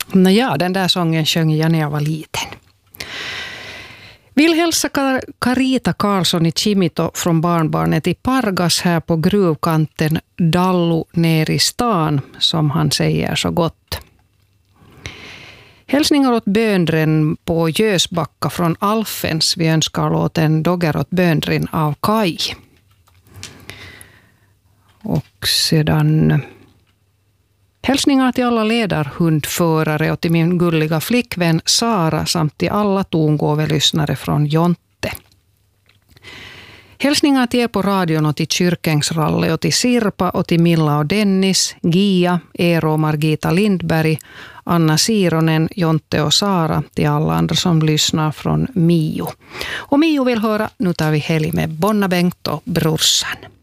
Nåja, den där sången sjöng jag när jag var liten. Vill hälsa Carita Karlsson i Kimito från barnbarnet i Pargas här på gruvkanten Dallu ner i stan, som han säger så gott. Hälsningar åt böndren på Gösbacka från Alfens. Vi önskar låten Dogger åt böndren av Kai. Och sedan hälsningar till alla ledarhundförare och till min gulliga flickvän Sara samt till alla tongåvelyssnare från Jonte. Hälsningar till er på radion och till Kyrkängsralle och till Sirpa och till Milla och Dennis, Gia, Eero och Margita Lindberg, Anna Sironen, Jonte och Sara, till alla andra som lyssnar från Mio. Och Mio vill höra Nu tar vi helg med Bonna Bengt och brorsan.